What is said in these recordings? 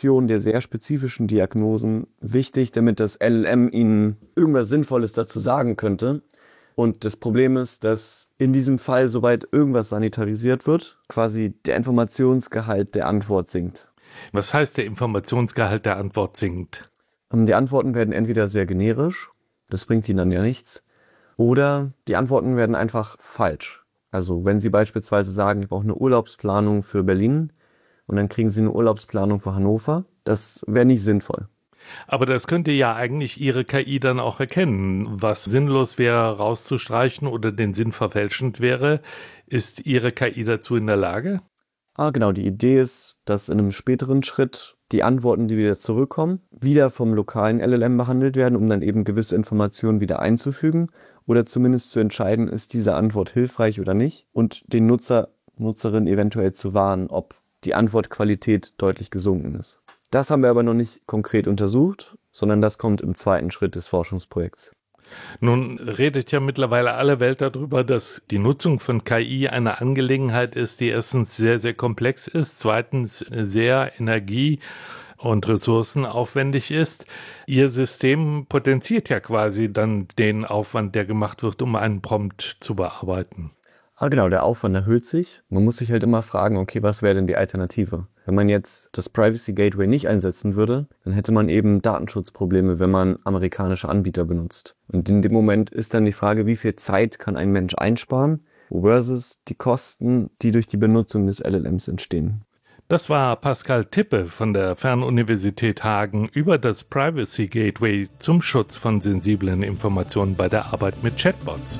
Interpretation der sehr spezifischen Diagnosen wichtig, damit das LLM Ihnen irgendwas Sinnvolles dazu sagen könnte. Und das Problem ist, dass in diesem Fall, sobald irgendwas sanitarisiert wird, quasi der Informationsgehalt der Antwort sinkt. Was heißt, der Informationsgehalt der Antwort sinkt? Die Antworten werden entweder sehr generisch, das bringt Ihnen dann ja nichts, oder die Antworten werden einfach falsch. Also wenn Sie beispielsweise sagen, ich brauche eine Urlaubsplanung für Berlin und dann kriegen Sie eine Urlaubsplanung für Hannover, das wäre nicht sinnvoll. Aber das könnte ja eigentlich Ihre KI dann auch erkennen. Was sinnlos wäre, rauszustreichen oder den Sinn verfälschend wäre, ist Ihre KI dazu in der Lage? Genau, die Idee ist, dass in einem späteren Schritt die Antworten, die wieder zurückkommen, wieder vom lokalen LLM behandelt werden, um dann eben gewisse Informationen wieder einzufügen oder zumindest zu entscheiden, ist diese Antwort hilfreich oder nicht und den Nutzerin eventuell zu warnen, ob die Antwortqualität deutlich gesunken ist. Das haben wir aber noch nicht konkret untersucht, sondern das kommt im zweiten Schritt des Forschungsprojekts. Nun redet ja mittlerweile alle Welt darüber, dass die Nutzung von KI eine Angelegenheit ist, die erstens sehr, sehr komplex ist, zweitens sehr energie- und ressourcenaufwendig ist. Ihr System potenziert ja quasi dann den Aufwand, der gemacht wird, um einen Prompt zu bearbeiten. Genau, der Aufwand erhöht sich. Man muss sich halt immer fragen, okay, was wäre denn die Alternative? Wenn man jetzt das Privacy Gateway nicht einsetzen würde, dann hätte man eben Datenschutzprobleme, wenn man amerikanische Anbieter benutzt. Und in dem Moment ist dann die Frage, wie viel Zeit kann ein Mensch einsparen versus die Kosten, die durch die Benutzung des LLMs entstehen. Das war Pascal Tippe von der Fernuniversität Hagen über das Privacy Gateway zum Schutz von sensiblen Informationen bei der Arbeit mit Chatbots.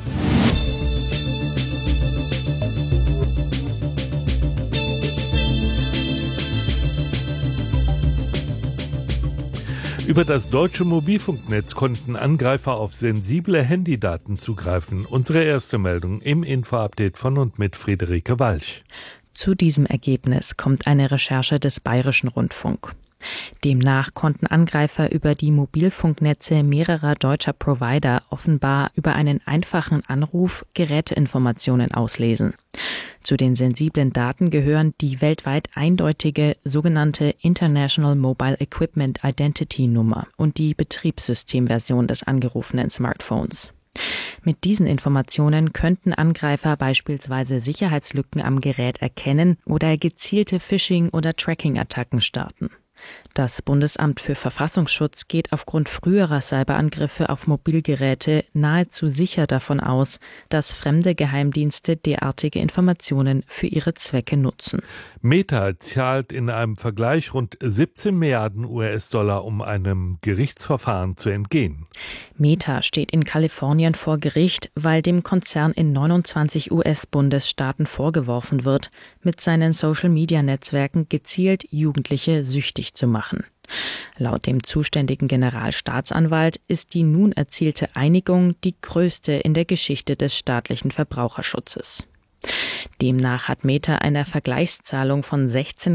Über das deutsche Mobilfunknetz konnten Angreifer auf sensible Handydaten zugreifen. Unsere erste Meldung im Info-Update von und mit Friederike Walch. Zu diesem Ergebnis kommt eine Recherche des Bayerischen Rundfunk. Demnach konnten Angreifer über die Mobilfunknetze mehrerer deutscher Provider offenbar über einen einfachen Anruf Geräteinformationen auslesen. Zu den sensiblen Daten gehören die weltweit eindeutige sogenannte International Mobile Equipment Identity Nummer und die Betriebssystemversion des angerufenen Smartphones. Mit diesen Informationen könnten Angreifer beispielsweise Sicherheitslücken am Gerät erkennen oder gezielte Phishing- oder Tracking-Attacken starten. Das Bundesamt für Verfassungsschutz geht aufgrund früherer Cyberangriffe auf Mobilgeräte nahezu sicher davon aus, dass fremde Geheimdienste derartige Informationen für ihre Zwecke nutzen. Meta zahlt in einem Vergleich rund 17 Milliarden US-Dollar, um einem Gerichtsverfahren zu entgehen. Meta steht in Kalifornien vor Gericht, weil dem Konzern in 29 US-Bundesstaaten vorgeworfen wird, mit seinen Social-Media-Netzwerken gezielt Jugendliche süchtig zu machen. Laut dem zuständigen Generalstaatsanwalt ist die nun erzielte Einigung die größte in der Geschichte des staatlichen Verbraucherschutzes. Demnach hat Meta einer Vergleichszahlung von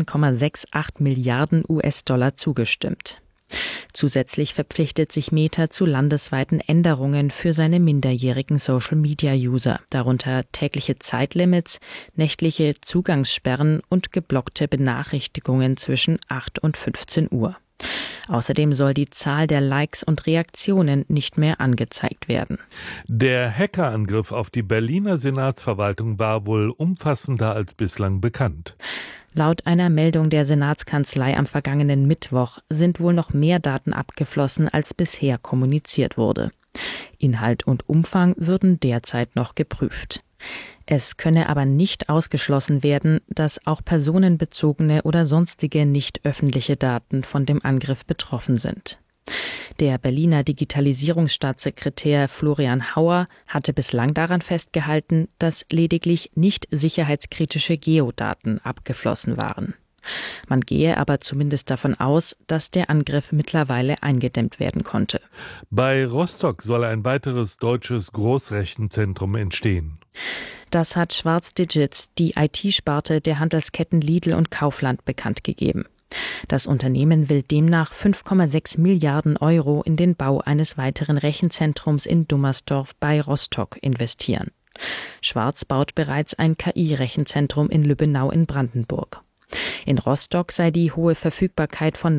16,68 Milliarden US-Dollar zugestimmt. Zusätzlich verpflichtet sich Meta zu landesweiten Änderungen für seine minderjährigen Social-Media-User, darunter tägliche Zeitlimits, nächtliche Zugangssperren und geblockte Benachrichtigungen zwischen 8 und 15 Uhr. Außerdem soll die Zahl der Likes und Reaktionen nicht mehr angezeigt werden. Der Hackerangriff auf die Berliner Senatsverwaltung war wohl umfassender als bislang bekannt. Laut einer Meldung der Senatskanzlei am vergangenen Mittwoch sind wohl noch mehr Daten abgeflossen, als bisher kommuniziert wurde. Inhalt und Umfang würden derzeit noch geprüft. Es könne aber nicht ausgeschlossen werden, dass auch personenbezogene oder sonstige nicht öffentliche Daten von dem Angriff betroffen sind. Der Berliner Digitalisierungsstaatssekretär Florian Hauer hatte bislang daran festgehalten, dass lediglich nicht sicherheitskritische Geodaten abgeflossen waren. Man gehe aber zumindest davon aus, dass der Angriff mittlerweile eingedämmt werden konnte. Bei Rostock soll ein weiteres deutsches Großrechenzentrum entstehen. Das hat Schwarz Digits, die IT-Sparte der Handelsketten Lidl und Kaufland, bekannt gegeben. Das Unternehmen will demnach 5,6 Milliarden Euro in den Bau eines weiteren Rechenzentrums in Dummersdorf bei Rostock investieren. Schwarz baut bereits ein KI-Rechenzentrum in Lübbenau in Brandenburg. In Rostock sei die hohe Verfügbarkeit von